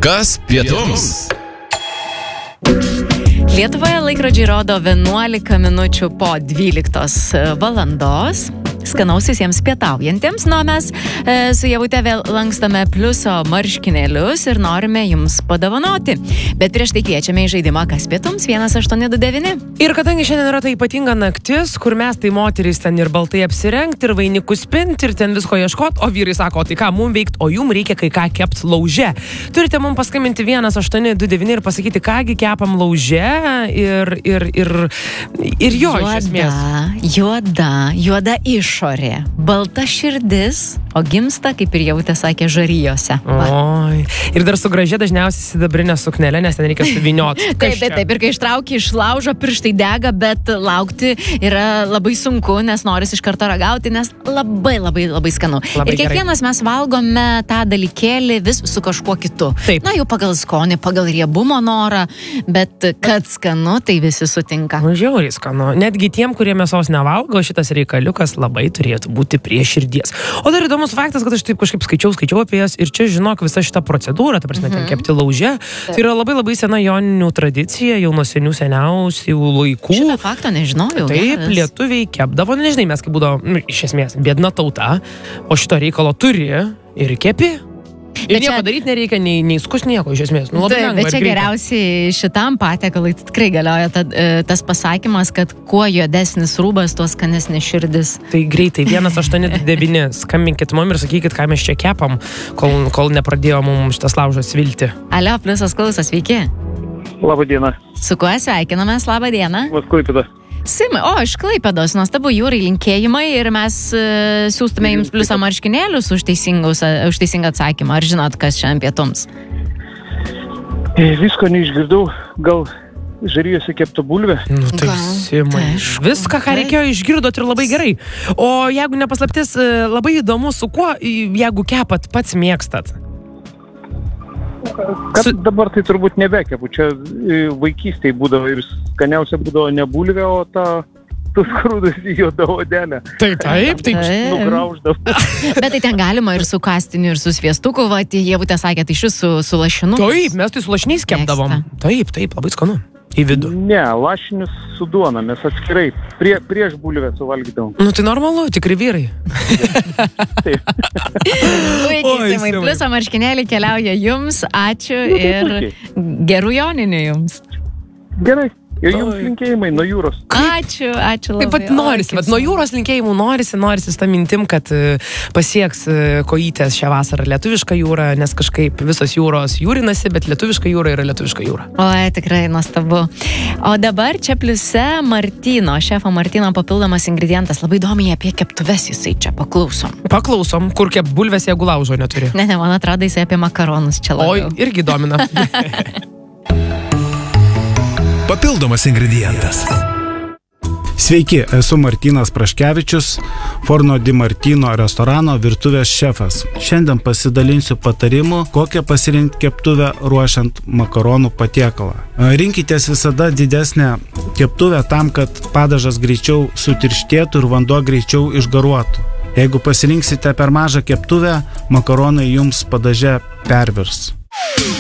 Kas pietums? Lietuvoje laikrodžiai rodo 11 minučių po 12 valandos. Skanaus visiems pietaujantiems, mes su Ievute vėl lankstame pliuso marškinėlius ir norime jums padovanoti. Bet prieš tai kviečiame į žaidimą Kas pietums 1829. Ir kadangi šiandien yra ta ypatinga naktis, kur mes tai moterys ten ir baltai apsirengti, ir vainikus pinti, ir ten visko ieškoti, o vyrai sako, tai ką mum veikti, o jum reikia kai ką kept lauže. Turite mum paskambinti 1829 ir pasakyti, kągi kepam lauže ir jo iš esmės. Juoda išorė, balta širdis, o gimsta, kaip ir Ievutė sakė, žarijose. Oi. Ir dar su gražia dažniausiai sidabrinė suknelė, nes ten reikia suvynioti. Taip. Ir kai ištrauki iš laužo, pirštai dega, bet laukti yra labai sunku, nes noris iš karto ragauti, nes labai skanu. Labai ir kiekvienas mes valgome tą dalykėlį vis su kažkuo kitu. Taip. Jau pagal skonį, pagal riebumo norą, bet kad skanu, tai visi sutinka. Žiauriai skanu. Netgi tiem, kurie mėsos nevalgo, šitas reikaliukas labai turėtų būti prie širdies. O dar įdomus faktas, kad aš taip kažkaip skaičiau apie jas ir čia, žinok, visa šita procedūra, ta prasme, ten kepti lauže, tai yra labai sena joninių tradicija, jau nuo seniausių laikų. Šitą faktą nežinojau. Taip, lietuviai kepdavo, nežinai, mes kaip būdavo, iš esmės, biedna tauta, o šito reikalo turi ir kepi. Ir nieko daryti nereikia, nei skus nieko, iš esmės. Bet čia geriausiai šitam patiekalui tikrai galioja tas pasakymas, kad kuo juodesnis rūbas, tuo skanesnė širdis. Tai greitai, 1829, skambinkit mum ir sakykit, ką mes čia kepam, kol nepradėjo mums šitas laužas vilti. Alio, pliusas klausas, sveiki. Labą dieną. Su kuo sveikinamės, labą dieną. Klaipėda. Simai, iš Klaipėdos, nuostabu, jūrai linkėjimai ir mes siūstume jums pliusą marškinėlius už teisingą atsakymą. Ar žinot, kas šiandien pietums? Visko neišgirdau, gal žarijose kepta bulvė? Tai Simai, viską, ką reikėjo, išgirdot ir labai gerai. O jeigu nepaslaptis, labai įdomu, su kuo, jeigu kepat, pats mėgstat? Dabar tai turbūt nebekepu. Čia vaikystėje būdavo ir skaniausia būdavo ne bulvė, o tus grūdus į juodą odelę. Taip. Nugrauždavo. Bet tai ten galima ir su kastiniu, ir su sviestuku, Ievutė sakė, tai šis su lašinu. Taip, mes tai su lašiniais kepdavom. Taip, labai skanu. Į vidų. Ne, lašinius su duona, mes atskirai prieš bulvę suvalgydavom. Tai normalu, tikri vyrai. Taip. Puikiai, pliuso marškinėlį keliauja jums, ačiū ir gerų joninių jums. Gerai. Ir jums linkėjimai nuo jūros. Ačiū labai. Taip pat norisi, nuo jūros linkėjimų norisi tą mintim, kad pasieks kojytės šią vasarą lietuvišką jūrą, nes kažkaip visos jūros jūrinasi, bet lietuviška jūra yra lietuviška jūra. Tikrai nuostabu. O dabar čia pliuse šefo Martino papildomas ingredientas. Labai įdomiai apie keptuves jisai čia paklausom. Kur kep bulvės, jeigu laužo neturi? Ne, man atrodo, jisai apie makaronus čia labiau. Irgi domina. Papildomas ingredientas. Sveiki, esu Martynas Praškevičius, Forno di Martino restorano virtuvės šefas. Šiandien pasidalinsiu patarimu, kokią pasirinkti keptuvę ruošiant makaronų patiekalą. Rinkitės visada didesnę keptuvę tam, kad padažas greičiau sutirštėtų ir vanduo greičiau išgaruotų. Jeigu pasirinksite per mažą keptuvę, makaronai jums padaže pervirs.